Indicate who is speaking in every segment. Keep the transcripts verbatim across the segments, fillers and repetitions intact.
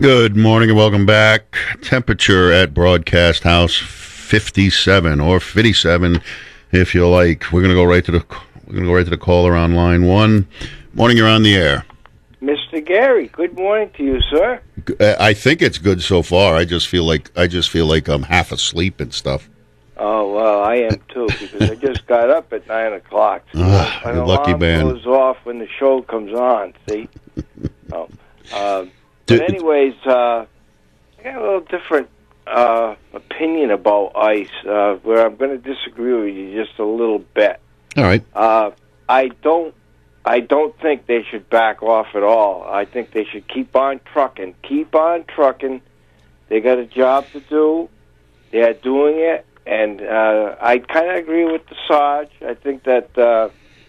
Speaker 1: Good morning and welcome back. Temperature at Broadcast House fifty-seven or fifty-seven, if you like. We're gonna go right to the we're gonna go right to the caller on line one. Morning, you're on the air.
Speaker 2: Mister Gary, good morning to you, sir.
Speaker 1: I think it's good so far. I just feel like I just feel like I'm half asleep and stuff.
Speaker 2: Oh well, I am too because I just got up at nine o'clock. So
Speaker 1: Ah,
Speaker 2: an
Speaker 1: you lucky
Speaker 2: alarm
Speaker 1: man.
Speaker 2: goes off when the show comes on. See. oh. uh,
Speaker 1: Do-
Speaker 2: but anyways, uh, I got a little different uh, opinion about ICE, uh, where I'm going to disagree with you just a little bit.
Speaker 1: All right.
Speaker 2: Uh, I don't. I don't think they should back off at all. I think they should keep on trucking. Keep on trucking. They got a job to do. They're doing it, and uh, I kind of agree with the Sarge. I think that uh,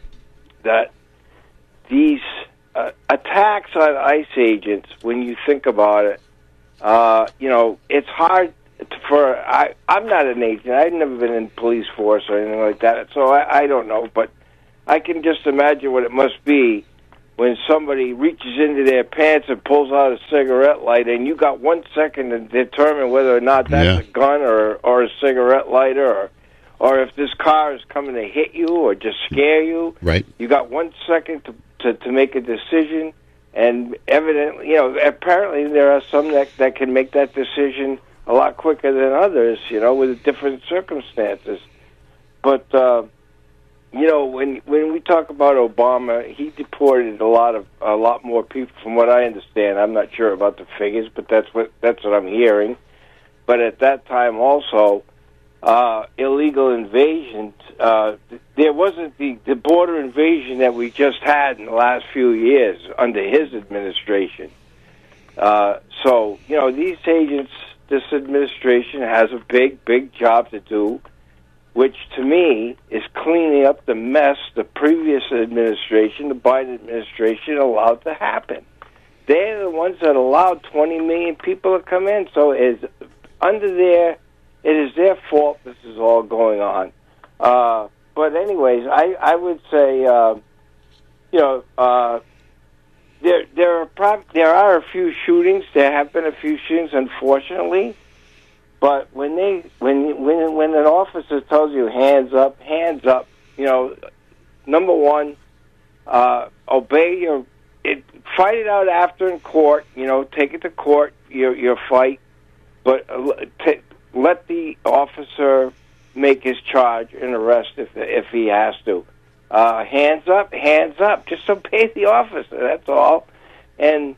Speaker 2: that these uh, attacks on ICE agents, when you think about it, uh, you know, it's hard for. I, I'm not an agent. I've never been in police force or anything like that, so I, I don't know, but I can just imagine what it must be when somebody reaches into their pants and pulls out a cigarette lighter, and you got one second to determine whether or not that's
Speaker 1: Yeah.
Speaker 2: a gun or or a cigarette lighter, or or if this car is coming to hit you or just scare you.
Speaker 1: Right.
Speaker 2: You got one second to to, to make a decision, and evidently, you know, apparently there are some that that can make that decision a lot quicker than others, you know, with different circumstances. But uh, you know, when when we talk about Obama, he deported a lot of a lot more people, from what I understand. I'm not sure about the figures, but that's what that's what I'm hearing. But at that time, also, uh, illegal invasions. Uh, there wasn't the, the border invasion that we just had in the last few years under his administration. Uh, so, you know, these agents, this administration has a big, big job to do, which to me is cleaning up the mess the previous administration, the Biden administration, allowed to happen. They're the ones that allowed twenty million people to come in. So it's under their, it is their fault this is all going on. Uh, but anyways, I, I would say, uh, you know, uh, there there are prob- there are a few shootings. There have been a few shootings, unfortunately. But when they when when when an officer tells you hands up, hands up, you know, number one, uh, obey your it, fight it out after in court. You know, take it to court your your fight, but uh, t- let the officer make his charge and arrest if if he has to. Uh, hands up, hands up. Just obey the officer. That's all, and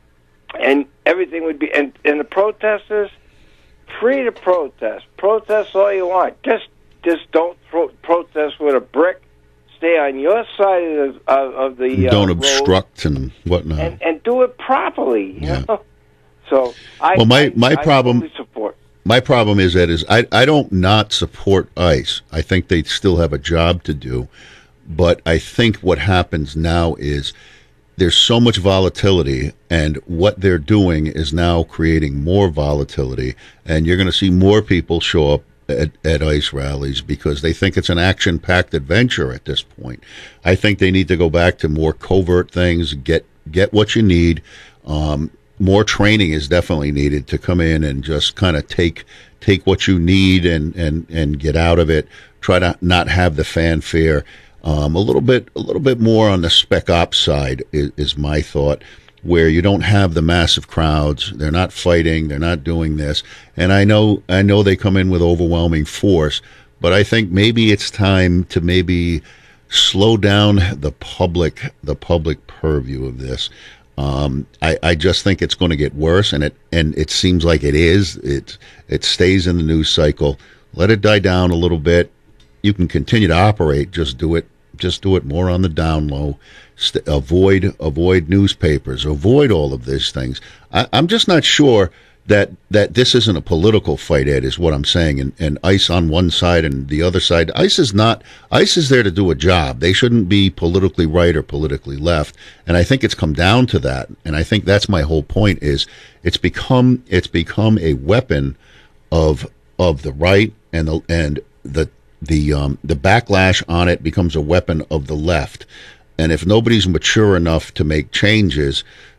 Speaker 2: and everything would be and, and the protesters. Free to protest. Protest all you want. Just just don't throw, protest with a brick. Stay on your side of, of, of the uh,
Speaker 1: Don't
Speaker 2: road
Speaker 1: obstruct and whatnot.
Speaker 2: and, and do it properly. You
Speaker 1: Yeah.
Speaker 2: know? So I
Speaker 1: Well, my-
Speaker 2: I,
Speaker 1: my
Speaker 2: I
Speaker 1: problem-
Speaker 2: totally support.
Speaker 1: My problem is that is I, I don't not support ICE. I think they still have a job to do. But I think what happens now is there's so much volatility, and what they're doing is now creating more volatility, and you're going to see more people show up at, at ICE rallies because they think it's an action-packed adventure at this point. I think they need to go back to more covert things, get get what you need. Um, more training is definitely needed to come in and just kind of take take what you need and, and, and get out of it. Try to not have the fanfare. Um, a little bit, a little bit more on the spec ops side is, is my thought, where you don't have the massive crowds. They're not fighting. They're not doing this. And I know, I know they come in with overwhelming force, but I think maybe it's time to maybe slow down the public, the public purview of this. Um, I, I just think it's going to get worse, and it and it seems like it is. It it stays in the news cycle. Let it die down a little bit. You can continue to operate. Just do it. Just do it more on the down low. St- avoid avoid newspapers. Avoid all of these things. I, I'm just not sure that that this isn't a political fight, Ed, is what I'm saying. And, and ICE on one side and the other side. ICE is not. ICE is there to do a job. They shouldn't be politically right or politically left. And I think it's come down to that. And I think that's my whole point. Is it's become it's become a weapon of of the right, and the and the the um, the backlash on it becomes a weapon of the left. And if nobody's mature enough to make changes,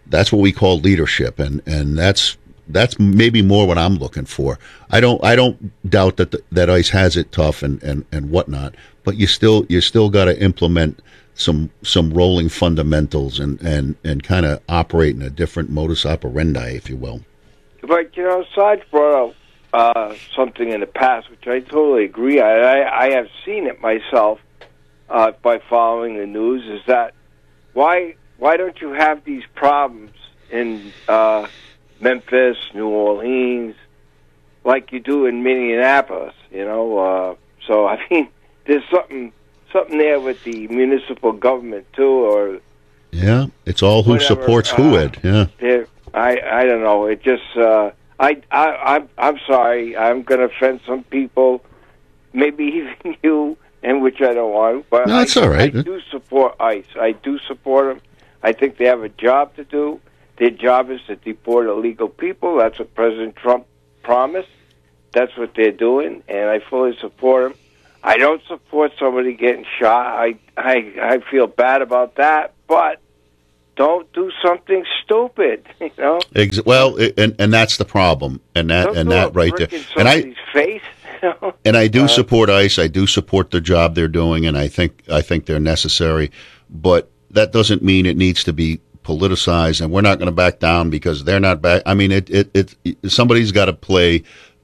Speaker 1: that's what we call leadership, and and that's that's maybe more what I'm looking for. I don't I don't doubt that the, that ICE has it tough and, and, and whatnot, but you still you still got to implement some some rolling fundamentals and, and, and kind of operate in a different modus operandi, if you will.
Speaker 2: But you know, Sarge brought up uh, something in the past, which I totally agree. I I, I have seen it myself uh, by following the news. Is that why why don't you have these problems in uh, Memphis, New Orleans, like you do in Minneapolis, you know? Uh, so, I mean, there's something something there with the municipal government, too, or...
Speaker 1: Yeah, it's all who
Speaker 2: whatever.
Speaker 1: supports
Speaker 2: uh,
Speaker 1: who, Ed, yeah.
Speaker 2: I, I don't know, it just... Uh, I, I, I'm, I'm sorry, I'm going to offend some people, maybe even you, and which I don't want, but
Speaker 1: no, that's
Speaker 2: I,
Speaker 1: all right.
Speaker 2: I do support ICE. I do support them. I think they have a job to do. Their job is to deport illegal people. That's what President Trump promised. That's what they're doing, and I fully support them. I don't support somebody getting shot. I I, I feel bad about that, but don't do something stupid, you know?
Speaker 1: Ex- well, and and that's the problem, and that
Speaker 2: Don't
Speaker 1: and
Speaker 2: do
Speaker 1: that
Speaker 2: a
Speaker 1: right
Speaker 2: brick
Speaker 1: there.
Speaker 2: in
Speaker 1: And I
Speaker 2: somebody's face, you know?
Speaker 1: and I do
Speaker 2: Uh,
Speaker 1: support ICE. I do support the job they're doing, and I think I think they're necessary. But that doesn't mean it needs to be politicized, and we're not going to back down because they're not back. I mean, it it, it somebody's got to play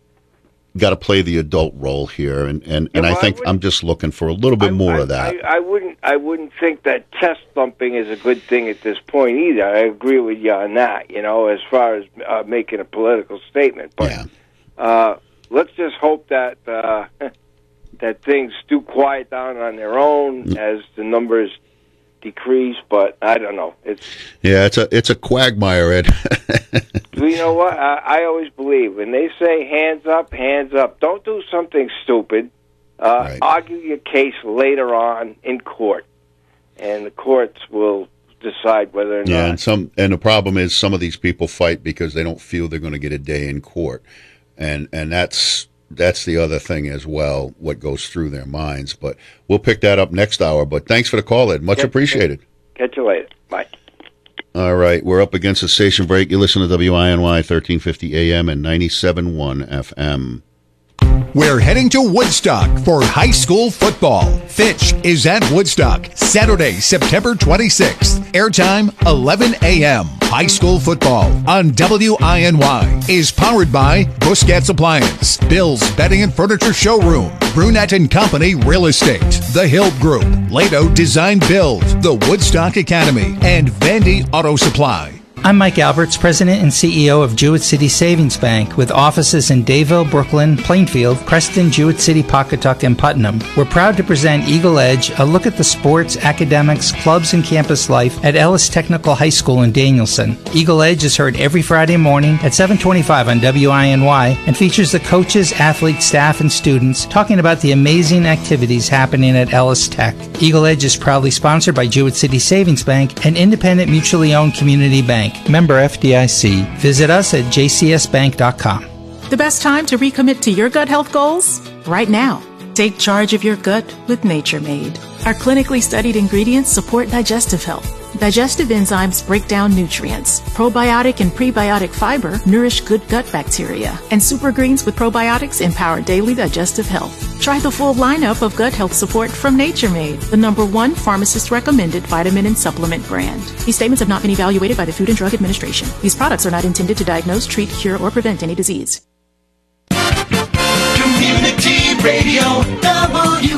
Speaker 1: got to play the adult role here, and and,
Speaker 2: Yeah,
Speaker 1: and
Speaker 2: well,
Speaker 1: I think
Speaker 2: I
Speaker 1: I'm just looking for a little bit
Speaker 2: I,
Speaker 1: more
Speaker 2: I,
Speaker 1: of that.
Speaker 2: I, I wouldn't. I wouldn't think that chest thumping is a good thing at this point either. I agree with you on that. You know, as far as uh, making a political statement, but
Speaker 1: Yeah.
Speaker 2: uh, let's just hope that uh, that things do quiet down on their own
Speaker 1: Mm.
Speaker 2: as the numbers decrease. But I don't know. It's
Speaker 1: Yeah, it's a it's a quagmire, Ed.
Speaker 2: you know what I, I always believe when they say hands up, hands up. Don't do something stupid. Uh,
Speaker 1: Right.
Speaker 2: Argue your case later on in court, and the courts will decide whether or
Speaker 1: Yeah,
Speaker 2: not.
Speaker 1: and some and the problem is some of these people fight because they don't feel they're going to get a day in court, and and that's that's the other thing as well. What goes through their minds, but we'll pick that up next hour. But thanks for the call, Ed. Much
Speaker 2: Catch-
Speaker 1: appreciated.
Speaker 2: Catch you later. Bye.
Speaker 1: All right, we're up against the station break. You listen to W I N Y thirteen fifty A M and ninety-seven point one F M.
Speaker 3: We're heading to Woodstock for high school football. Fitch is at Woodstock, Saturday, September twenty-sixth. Airtime, eleven a.m. High school football on W I N Y is powered by Busquets Appliance, Bill's Bedding and Furniture Showroom, Brunette and Company Real Estate, The Hill Group, Lato Design Build, the Woodstock Academy, and Vandy Auto Supply.
Speaker 4: I'm Mike Alberts, President and C E O of Jewett City Savings Bank, with offices in Dayville, Brooklyn, Plainfield, Preston, Jewett City, Pawcatuck, and Putnam. We're proud to present Eagle Edge, a look at the sports, academics, clubs, and campus life at Ellis Technical High School in Danielson. Eagle Edge is heard every Friday morning at seven twenty-five on W I N Y and features the coaches, athletes, staff, and students talking about the amazing activities happening at Ellis Tech. Eagle Edge is proudly sponsored by Jewett City Savings Bank, an independent, mutually owned community bank. Member F D I C. Visit us at j c s bank dot com.
Speaker 5: The best time to recommit to your gut health goals? Right now. Take charge of your gut with Nature Made. Our clinically studied ingredients support digestive health. Digestive enzymes break down nutrients. Probiotic and prebiotic fiber nourish good gut bacteria. And super greens with probiotics empower daily digestive health. Try the full lineup of gut health support from Nature Made, the number one pharmacist-recommended vitamin and supplement brand. These statements have not been evaluated by the Food and Drug Administration. These products are not intended to diagnose, treat, cure, or prevent any disease.
Speaker 6: Community Radio, W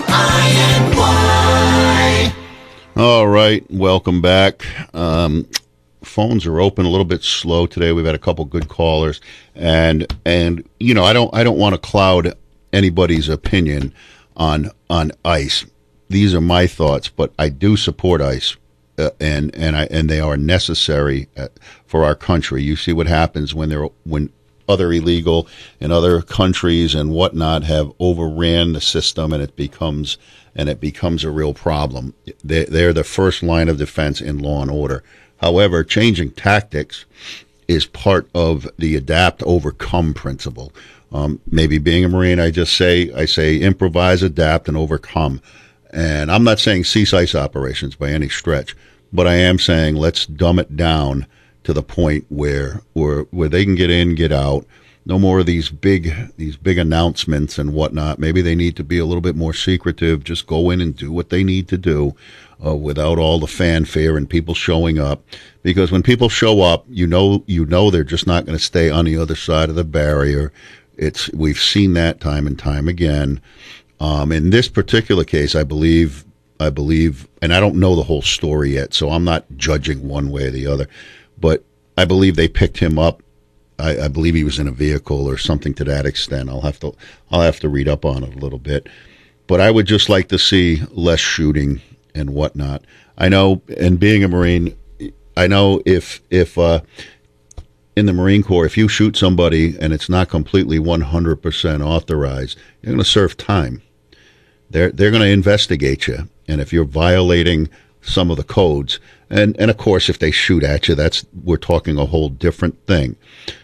Speaker 6: I N Y.
Speaker 1: All right, welcome back. Um, phones are open, a little bit slow today. We've had a couple good callers, and and you know I don't I don't want to cloud anybody's opinion on on ICE. These are my thoughts, but I do support ICE, uh, and and I and they are necessary uh, for our country. You see what happens when they're when other illegal and other countries and whatnot have overran the system, and it becomes and it becomes a real problem. They, they're the first line of defense in law and order. However, changing tactics is part of the adapt, overcome principle. Um, maybe being a Marine, I just say I say improvise, adapt, and overcome. And I'm not saying cease ICE operations by any stretch, but I am saying let's dumb it down to the point where where where they can get in, get out. No more of these big these big announcements and whatnot. Maybe they need to be a little bit more secretive. Just go in and do what they need to do uh, without all the fanfare and people showing up. Because when people show up, you know you know they're just not going to stay on the other side of the barrier. It's we've seen that time and time again. Um, in this particular case, I believe I believe, and I don't know the whole story yet, so I'm not judging one way or the other. But I believe they picked him up. I, I believe he was in a vehicle or something to that extent. I'll have to I'll have to read up on it a little bit. But I would just like to see less shooting and whatnot. I know, and being a Marine, I know if if uh, in the Marine Corps, if you shoot somebody and it's not completely one hundred percent authorized, you're going to serve time. They're they're going to investigate you, and if you're violating some of the codes, and and of course, if they shoot at you, that's we're talking a whole different thing.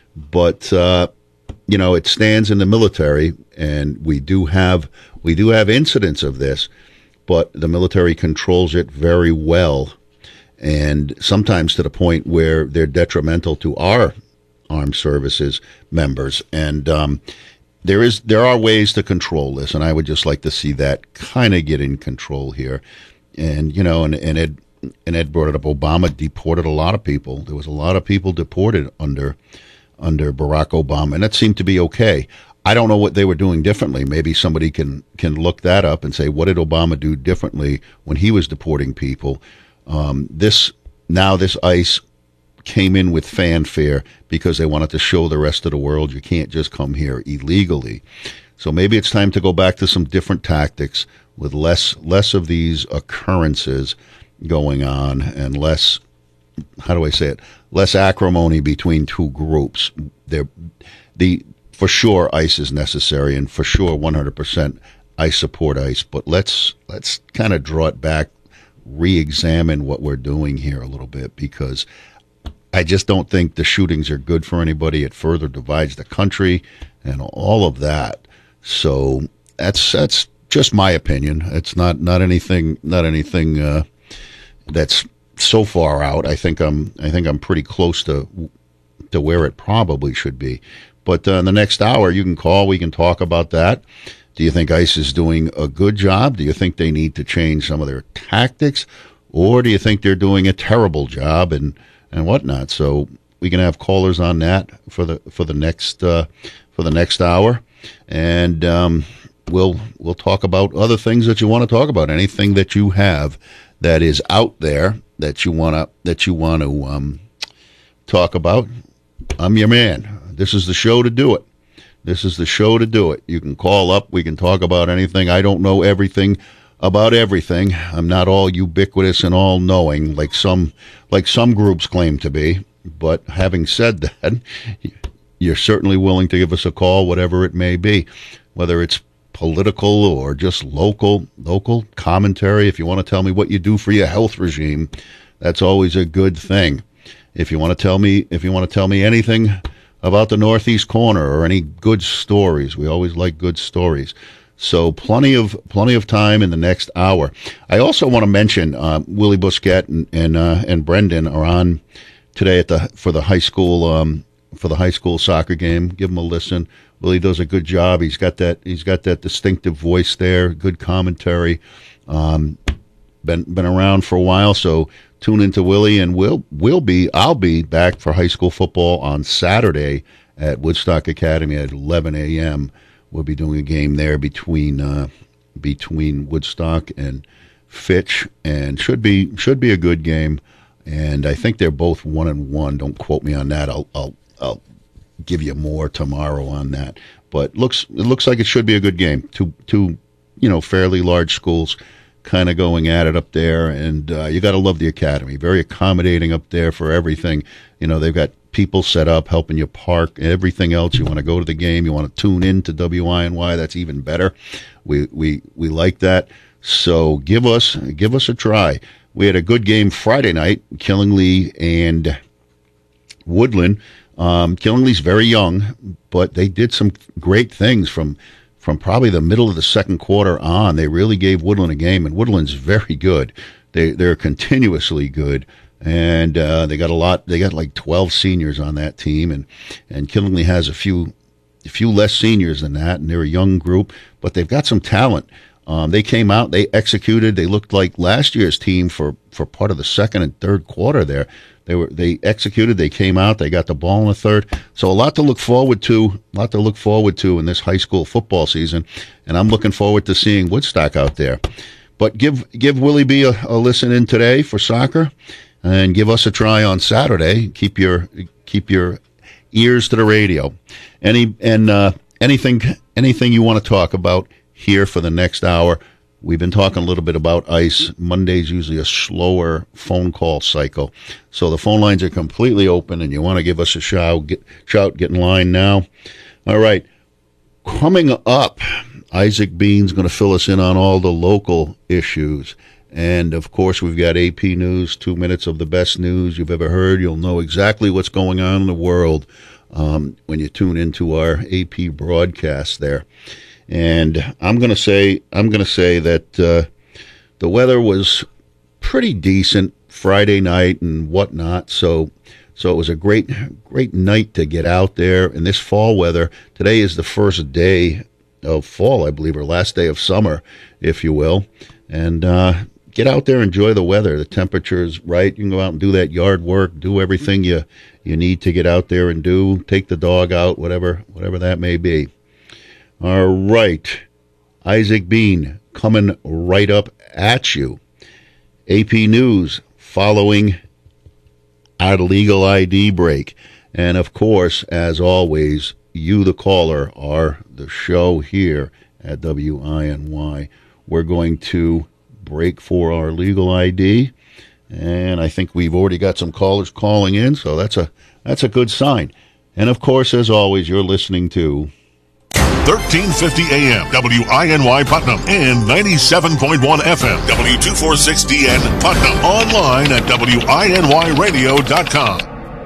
Speaker 1: But uh, you know, it stands in the military, and we do have we do have incidents of this, but the military controls it very well, and sometimes to the point where they're detrimental to our armed services members. And um, there is there are ways to control this, and I would just like to see that kind of get in control here. And you know, and, and Ed and Ed brought it up. Obama deported a lot of people. There was a lot of people deported under under Barack Obama, and that seemed to be okay. I don't know what they were doing differently. Maybe somebody can can look that up and say, what did Obama do differently when he was deporting people? Um, this now this ICE came in with fanfare because they wanted to show the rest of the world you can't just come here illegally. So maybe it's time to go back to some different tactics with less less of these occurrences going on and less, how do I say it, less acrimony between two groups. They're, the for sure ICE is necessary, and for sure one hundred percent I support ICE, but let's let's kind of draw it back, re-examine what we're doing here a little bit, because I just don't think the shootings are good for anybody. It further divides the country and all of that. So that's that's just my opinion. It's not, not anything not anything uh, that's so far out. I think I'm I think I'm pretty close to to where it probably should be. But uh, in the next hour, you can call. We can talk about that. Do you think ICE is doing a good job? Do you think they need to change some of their tactics, or do you think they're doing a terrible job and and whatnot? So we can have callers on that for the for the next uh, for the next hour, and um, we'll we'll talk about other things that you want to talk about. Anything that you have that is out there that you wanna that you want to um, talk about. I'm your man. This is the show to do it. This is the show to do it. You can call up. We can talk about anything. I don't know everything about everything. I'm not all ubiquitous and all knowing like some like some groups claim to be. But having said that, you're certainly willing to give us a call, whatever it may be, whether it's political or just local local commentary. If you want to tell me what you do for your health regime, that's always a good thing. If you want to tell me if you want to tell me anything about the Northeast Corner or any good stories, we always like good stories. So plenty of plenty of time in the next hour. I also want to mention uh, Willie Busquet and and, uh, and Brendan are on today at the for the high school um, for the high school soccer game. Give them a listen. Willie does a good job. He's got that he's got that distinctive voice there. Good commentary. Um, been been around for a while, so tune into Willie, and we'll we'll be I'll be back for high school football on Saturday at Woodstock Academy at eleven a.m. We'll be doing a game there between uh, between Woodstock and Fitch, and should be should be a good game. And I think they're both one and one. Don't quote me on that. I'll I'll I'll give you more tomorrow on that. But looks it looks like it should be a good game. Two two you know fairly large schools kind of going at it up there, and uh, you got to love the academy. Very accommodating up there for everything. You know, they've got people set up helping you park, everything else. You want to go to the game, you want to tune in to W I N Y, that's even better. We we we like that. So give us give us a try. We had a good game Friday night, Killingly and Woodland. Um, Killingly's very young, but they did some great things from From probably the middle of the second quarter on. They really gave Woodland a game, and Woodland's very good. They, they're continuously good, and uh, they got a lot. They got like twelve seniors on that team, and and Killingly has a few a few less seniors than that, and they're a young group, but they've got some talent. Um, they came out, they executed. They looked like last year's team for, for part of the second and third quarter. There, they were they executed. They came out. They got the ball in the third. So a lot to look forward to. A lot to look forward to in this high school football season, and I'm looking forward to seeing Woodstock out there. But give give Willie B a, a listen in today for soccer, and give us a try on Saturday. Keep your keep your ears to the radio. Any and uh, anything anything you want to talk about here for the next hour. We've been talking a little bit about ice. Monday's usually a slower phone call cycle. So the phone lines are completely open, and you want to give us a shout, get, shout, get in line now. All right. Coming up, Isaac Bean's going to fill us in on all the local issues. And, of course, we've got A P News, two minutes of the best news you've ever heard. You'll know exactly what's going on in the world um, when you tune into our A P broadcast there. And I'm going to say I'm going to say that uh, the weather was pretty decent Friday night and whatnot. So so it was a great great night to get out there in this fall weather. Today is the first day of fall, I believe, or last day of summer, if you will. And uh, get out there, enjoy the weather. The temperature's right. You can go out and do that yard work, do everything you you need to get out there and do. Take the dog out, whatever whatever that may be. All right, Isaac Bean coming right up at you. A P News following our legal I D break. And, of course, as always, you, the caller, are the show here at W I N Y. We're going to break for our legal I D, and I think we've already got some callers calling in, so that's a that's a good sign. And, of course, as always, you're listening to
Speaker 7: thirteen fifty A M, W I N Y Putnam, and ninety-seven point one F M, W two forty-six D N Putnam. Online at W I N Y radio dot com.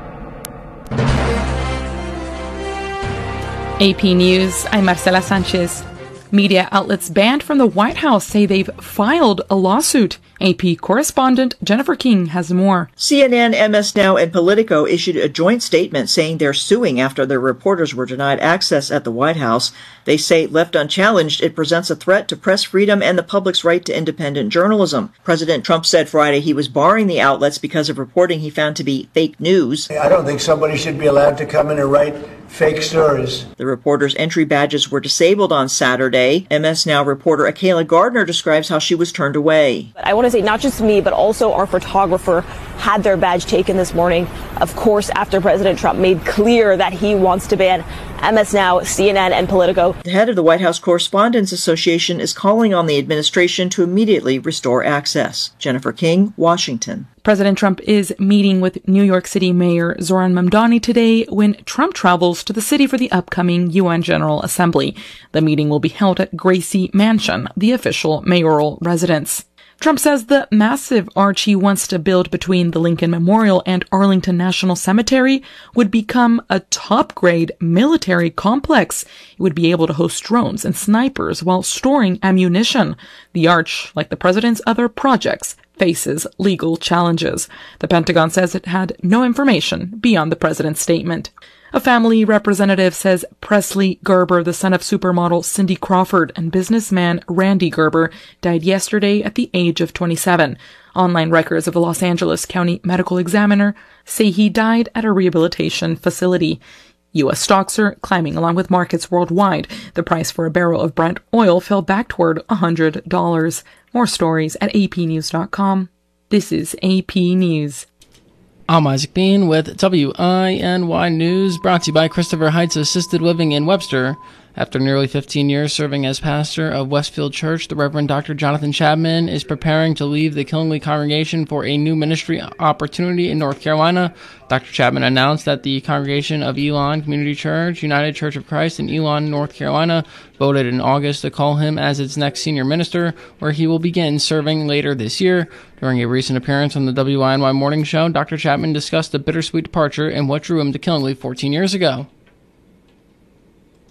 Speaker 8: A P News, I'm Marcela Sanchez. Media outlets banned from the White House say they've filed a lawsuit. A P correspondent Jennifer King has more.
Speaker 9: C N N, M S Now, and Politico issued a joint statement saying they're suing after their reporters were denied access at the White House. They say, left unchallenged, it presents a threat to press freedom and the public's right to independent journalism. President Trump said Friday he was barring the outlets because of reporting he found to be fake news.
Speaker 10: I don't think somebody should be allowed to come in and write fake stories.
Speaker 9: The reporters' entry badges were disabled on Saturday. M S Now reporter Akayla Gardner describes how she was turned away.
Speaker 11: I want to say not just me, but also our photographer had their badge taken this morning. Of course, after President Trump made clear that he wants to ban M S Now, C N N, and Politico.
Speaker 9: The head of the White House Correspondents Association is calling on the administration to immediately restore access. Jennifer King, Washington.
Speaker 8: President Trump is meeting with New York City Mayor Zoran Mamdani today when Trump travels to the city for the upcoming U N General Assembly. The meeting will be held at Gracie Mansion, the official mayoral residence. Trump says the massive arch he wants to build between the Lincoln Memorial and Arlington National Cemetery would become a top-grade military complex. It would be able to host drones and snipers while storing ammunition. The arch, like the president's other projects, faces legal challenges. The Pentagon says it had no information beyond the president's statement. A family representative says Presley Gerber, the son of supermodel Cindy Crawford and businessman Randy Gerber, died yesterday at the age of twenty-seven. Online records of the Los Angeles County Medical Examiner say he died at a rehabilitation facility. U S stocks are climbing along with markets worldwide. The price for a barrel of Brent oil fell back toward one hundred dollars. More stories at A P news dot com. This is A P News.
Speaker 12: I'm Isaac Bean with W I N Y News, brought to you by Christopher Heights Assisted Living in Webster. After nearly fifteen years serving as pastor of Westfield Church, the Reverend Doctor Jonathan Chapman is preparing to leave the Killingly congregation for a new ministry opportunity in North Carolina. Doctor Chapman announced that the congregation of Elon Community Church, United Church of Christ in Elon, North Carolina, voted in August to call him as its next senior minister, where he will begin serving later this year. During a recent appearance on the W I N Y Morning Show, Doctor Chapman discussed the bittersweet departure and what drew him to Killingly fourteen years ago.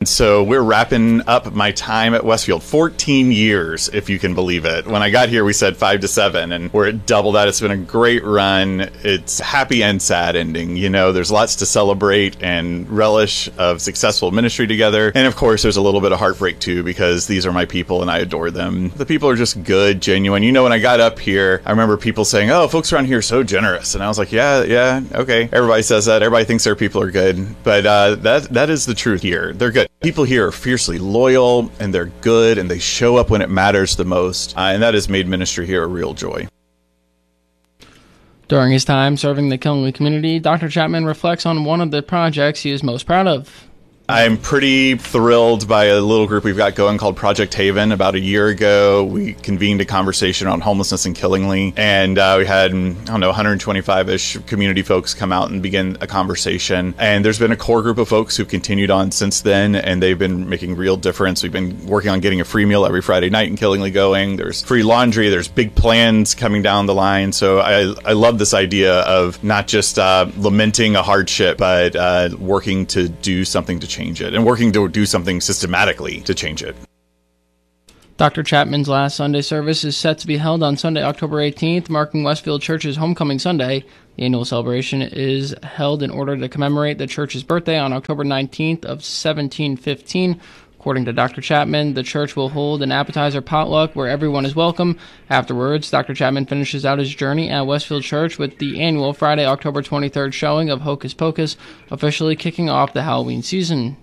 Speaker 13: So we're wrapping up my time at Westfield. fourteen years, if you can believe it. When I got here, we said five to seven, and we're at double that. It's been a great run. It's happy and sad ending. You know, there's lots to celebrate and relish of successful ministry together. And of course, there's a little bit of heartbreak too, because these are my people and I adore them. The people are just good, genuine. You know, when I got up here, I remember people saying, oh, folks around here are so generous. And I was like, yeah, yeah, okay. Everybody says that. Everybody thinks their people are good. But uh, that that is the truth here. They're good. People here are fiercely loyal, and they're good, and they show up when it matters the most, uh, and that has made ministry here a real joy.
Speaker 12: During his time serving the Killingly community, Doctor Chapman reflects on one of the projects he is most proud of.
Speaker 13: I'm pretty thrilled by a little group we've got going called Project Haven. About a year ago, we convened a conversation on homelessness in Killingly, and uh, we had, I don't know, one hundred twenty-five-ish community folks come out and begin a conversation. And there's been a core group of folks who've continued on since then, and they've been making real difference. We've been working on getting a free meal every Friday night in Killingly going. There's free laundry. There's big plans coming down the line. So I, I love this idea of not just uh, lamenting a hardship, but uh, working to do something to change it, and working to do something systematically to change it.
Speaker 12: Doctor Chapman's last Sunday service is set to be held on Sunday, October eighteenth, marking Westfield Church's Homecoming Sunday. The annual celebration is held in order to commemorate the church's birthday on October nineteenth of seventeen fifteen. According to Doctor Chapman, the church will hold an appetizer potluck where everyone is welcome. Afterwards, Doctor Chapman finishes out his journey at Westfield Church with the annual Friday, October twenty-third showing of Hocus Pocus, officially kicking off the Halloween season.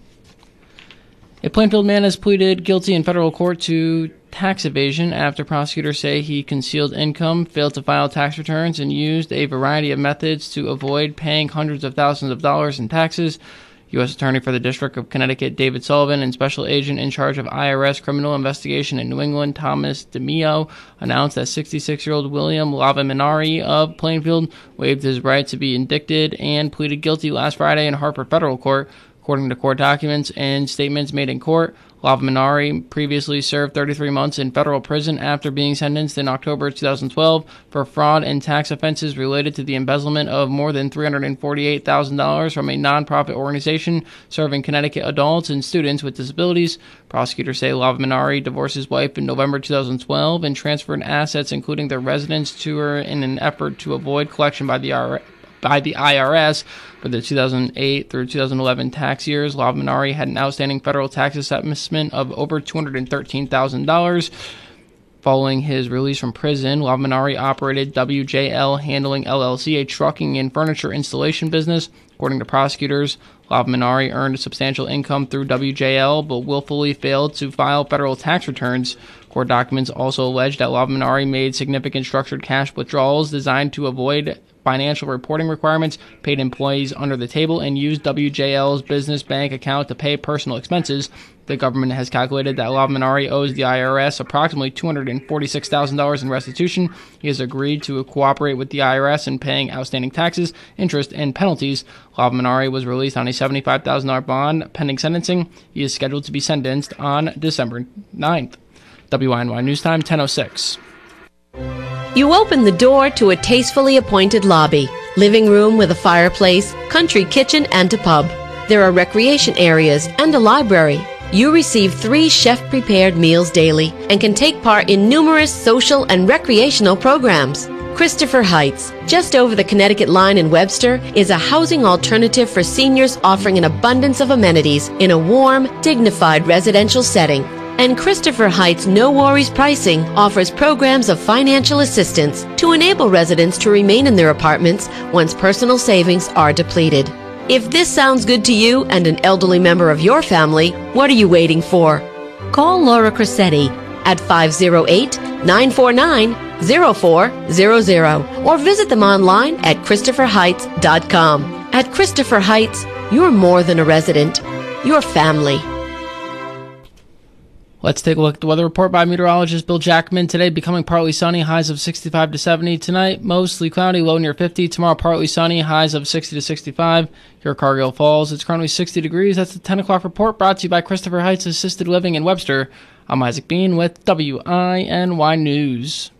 Speaker 12: A Plainfield man has pleaded guilty in federal court to tax evasion after prosecutors say he concealed income, failed to file tax returns, and used a variety of methods to avoid paying hundreds of thousands of dollars in taxes. U S Attorney for the District of Connecticut David Sullivan and Special Agent in charge of I R S Criminal Investigation in New England Thomas DeMio announced that sixty-six-year-old William Lavaminari of Plainfield waived his right to be indicted and pleaded guilty last Friday in Hartford Federal Court. According to court documents and statements made in court, Lavaminari previously served thirty-three months in federal prison after being sentenced in October twenty twelve for fraud and tax offenses related to the embezzlement of more than three hundred forty-eight thousand dollars from a nonprofit organization serving Connecticut adults and students with disabilities. Prosecutors say Lavaminari divorced his wife in November twenty twelve and transferred assets, including their residence, to her in an effort to avoid collection by the I R S. By the I R S for the two thousand eight through two thousand eleven tax years. Lavaminari had an outstanding federal tax assessment of over two hundred thirteen thousand dollars. Following his release from prison, Lavaminari operated W J L Handling L L C, a trucking and furniture installation business. According to prosecutors, Lavaminari earned a substantial income through W J L, but willfully failed to file federal tax returns. Court documents also allege that Lavaminari made significant structured cash withdrawals designed to avoid financial reporting requirements, paid employees under the table, and used W J L's business bank account to pay personal expenses. The government has calculated that Lavaminari owes the I R S approximately two hundred forty-six thousand dollars in restitution. He has agreed to cooperate with the I R S in paying outstanding taxes, interest, and penalties. Lavaminari was released on a seventy-five thousand dollars bond pending sentencing. He is scheduled to be sentenced on December ninth. W I N Y News Time, ten oh six.
Speaker 14: You open the door to a tastefully appointed lobby, living room with a fireplace, country kitchen, and a pub. There are recreation areas and a library. You receive three chef-prepared meals daily and can take part in numerous social and recreational programs. Christopher Heights, just over the Connecticut line in Webster, is a housing alternative for seniors offering an abundance of amenities in a warm, dignified residential setting. And Christopher Heights No Worries Pricing offers programs of financial assistance to enable residents to remain in their apartments once personal savings are depleted. If this sounds good to you and an elderly member of your family, what are you waiting for? Call Laura Cressetti at five oh eight, nine four nine, oh four zero zero or visit them online at christopher heights dot com. At Christopher Heights, you're more than a resident, you're family.
Speaker 12: Let's take a look at the weather report by meteorologist Bill Jackman. Today becoming partly sunny, highs of sixty-five to seventy. Tonight, mostly cloudy, low near fifty. Tomorrow, partly sunny, highs of sixty to sixty-five. Here at Cargill Falls, it's currently sixty degrees. That's the ten o'clock report brought to you by Christopher Heights Assisted Living in Webster. I'm Isaac Bean with W I N Y News.